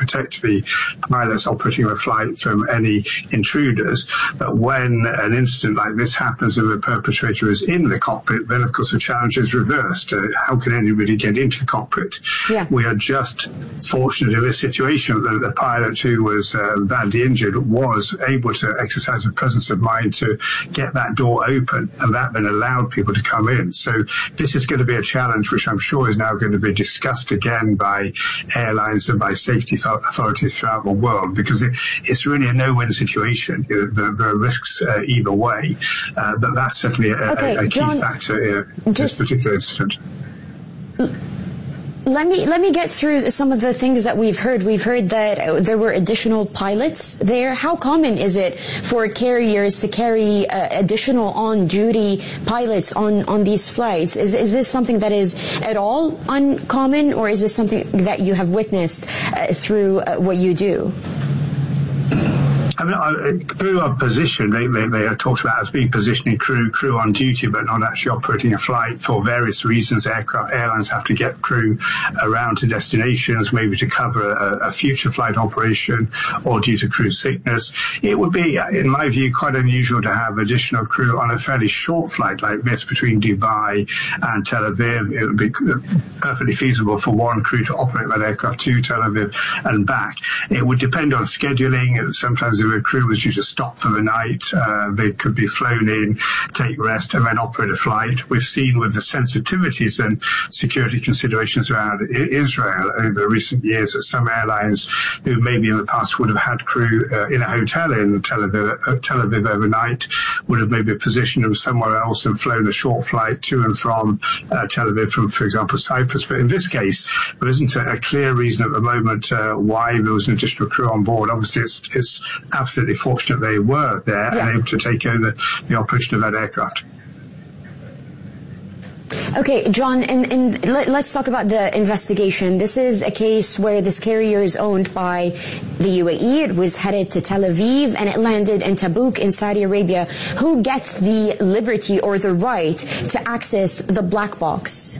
protect the pilots operating the flight from any intruders. But when an incident like this happens and the perpetrator is in the cockpit, then of course the challenge is reversed. How can anybody get into the cockpit? Yeah. We are just fortunate in this situation that the pilot who was badly injured was able to exercise the presence of mind to get that door open, and that then allowed people to come in. So this is going to be a challenge which I'm sure is now going to be discussed again by airlines and by safety authorities throughout the world, because it's really a no-win situation. There are risks either way, but that's certainly a key factor in this particular incident. Let me get through some of the things that we've heard. We've heard that there were additional pilots there. How common is it for carriers to carry additional on-duty pilots on these flights? Is this something that is at all uncommon, or is this something that you have witnessed through what you do? I mean, crew are positioned, they are talked about as being positioning crew on duty, but not actually operating a flight for various reasons. Airlines have to get crew around to destinations, maybe to cover a future flight operation or due to crew sickness. It would be, in my view, quite unusual to have additional crew on a fairly short flight like this between Dubai and Tel Aviv. It would be perfectly feasible for one crew to operate that aircraft to Tel Aviv and back. It would depend on scheduling. Sometimes if a crew was due to stop for the night, they could be flown in, take rest, and then operate a flight. We've seen with the sensitivities and security considerations around Israel over recent years that some airlines who maybe in the past would have had crew in a hotel in Tel Aviv overnight would have maybe positioned them somewhere else and flown a short flight to and from Tel Aviv from, for example, Cyprus. But in this case, there isn't a clear reason at the moment why there was an additional crew on board. Obviously, it's absolutely fortunate they were there and able to take over the operation of that aircraft. Okay, John, and let's talk about the investigation. This is a case where this carrier is owned by the UAE. It was headed to Tel Aviv and it landed in Tabuk in Saudi Arabia. Who gets the liberty or the right to access the black box?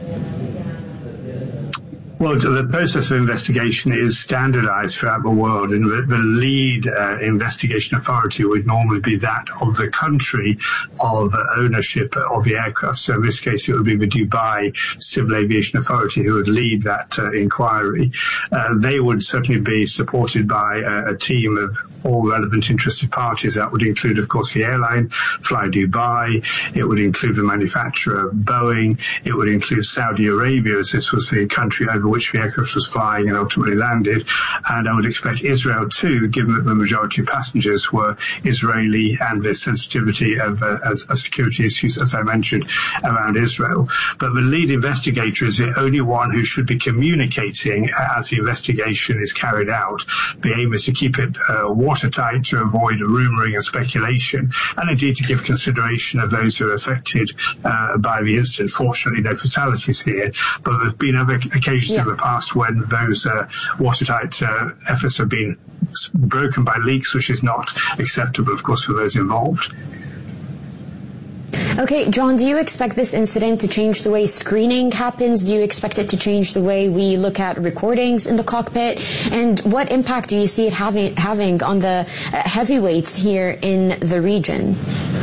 Well, the process of investigation is standardized throughout the world, and the lead investigation authority would normally be that of the country of ownership of the aircraft. So in this case, it would be the Dubai Civil Aviation Authority who would lead that inquiry. They would certainly be supported by a team of all relevant interested parties. That would include, of course, the airline, Fly Dubai. It would include the manufacturer, Boeing. It would include Saudi Arabia, as this was the country over which the aircraft was flying and ultimately landed. And I would expect Israel too, given that the majority of passengers were Israeli and the sensitivity of security issues, as I mentioned, around Israel. But the lead investigator is the only one who should be communicating as the investigation is carried out. The aim is to keep it watertight to avoid rumoring and speculation, and indeed to give consideration of those who are affected by the incident. Fortunately, no fatalities here, but there have been other occasions in the past when those watertight efforts have been broken by leaks, which is not acceptable, of course, for those involved. Okay, John, do you expect this incident to change the way screening happens? Do you expect it to change the way we look at recordings in the cockpit? And what impact do you see it having on the heavyweights here in the region?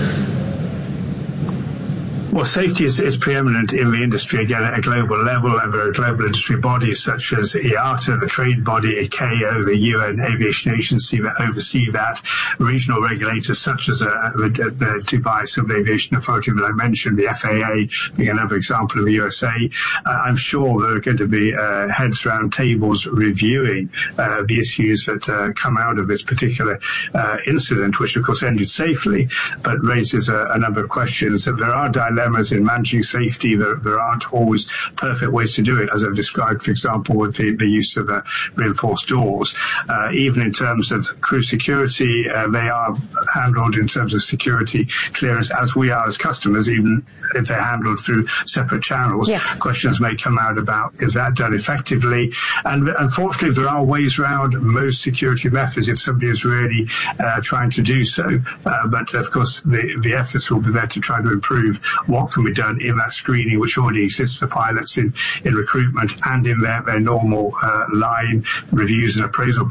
Well, safety is preeminent in the industry, again, at a global level, and there are global industry bodies such as IATA, the trade body, ICAO, the UN Aviation Agency that oversee that, regional regulators such as the Dubai Civil Aviation Authority that I mentioned, the FAA being another example of the USA. I'm sure there are going to be heads round tables reviewing the issues that come out of this particular incident, which of course ended safely, but raises a number of questions. That there are dilemmas in managing safety. There aren't always perfect ways to do it, as I've described, for example, with the use of reinforced doors. Even in terms of crew security, they are handled in terms of security clearance as we are as customers, even if they're handled through separate channels. Questions may come out about, is that done effectively? And unfortunately, there are ways around most security methods if somebody is really trying to do so. But of course, the efforts will be there to try to improve what can be done in that screening, which already exists for pilots in recruitment and in their normal line reviews and appraisal